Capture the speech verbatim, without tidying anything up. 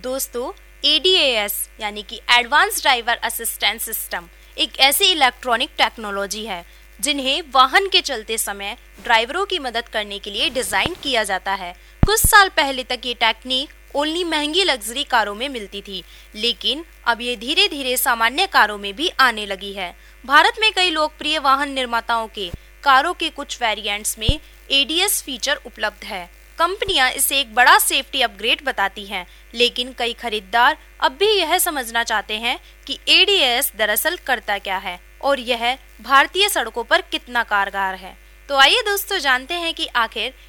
दोस्तों, A D A S यानी कि एडवांस ड्राइवर असिस्टेंस सिस्टम एक ऐसी इलेक्ट्रॉनिक टेक्नोलॉजी है जिन्हें वाहन के चलते समय ड्राइवरों की मदद करने के लिए डिजाइन किया जाता है। कुछ साल पहले तक ये टेक्निक ओनली महंगी लग्जरी कारों में मिलती थी, लेकिन अब ये धीरे धीरे सामान्य कारों में भी आने लगी है। भारत में कई लोकप्रिय वाहन निर्माताओं के कारों के कुछ वेरिएंट्स में ए डी एस फीचर उपलब्ध है। कंपनियां इसे एक बड़ा सेफ्टी अपग्रेड बताती हैं, लेकिन कई खरीदार अब भी यह समझना चाहते हैं कि ए डी एस दरअसल करता क्या है और यह भारतीय सड़कों पर कितना कारगर है। तो आइए दोस्तों जानते हैं कि आखिर